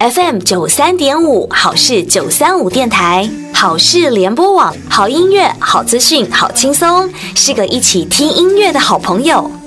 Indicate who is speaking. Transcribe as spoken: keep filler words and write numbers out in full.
Speaker 1: F M 九三点五好事九三五电台，好事联播网，好音乐、好资讯、好轻松，是个一起听音乐的好朋友。